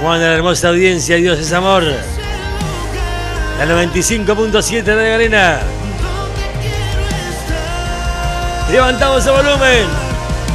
Juan de la hermosa audiencia, Dios es amor. La 95.7 de la arena. Levantamos el volumen.